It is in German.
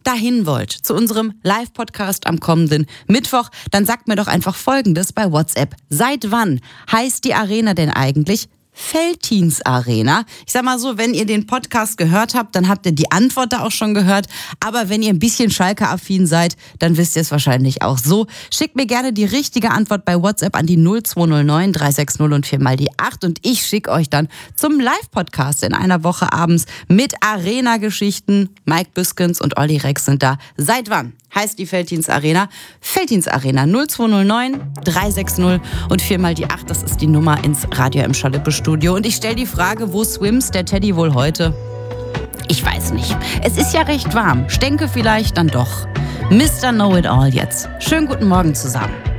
dahin wollt, zu unserem Live-Podcast am kommenden Mittwoch, dann sagt mir doch einfach Folgendes bei WhatsApp. Seit wann heißt die Arena denn eigentlich Veltins Arena? Ich sag mal so, wenn ihr den Podcast gehört habt, dann habt ihr die Antwort da auch schon gehört. Aber wenn ihr ein bisschen Schalke-affin seid, dann wisst ihr es wahrscheinlich auch so. Schickt mir gerne die richtige Antwort bei WhatsApp an die 0209 360 und 4 mal die 8. Und ich schicke euch dann zum Live-Podcast in einer Woche abends mit Arena-Geschichten. Mike Büskens und Olli Rex sind da. Seit wann heißt die Veltins Arena? Veltins Arena 0209 360 und 4 mal die 8. Das ist die Nummer ins Radio im Schalippe-Studio. Und ich stelle die Frage, wo swims der Teddy wohl heute? Ich weiß nicht. Es ist ja recht warm. Stänke vielleicht dann doch. Mr. Know-it-all jetzt. Schönen guten Morgen zusammen.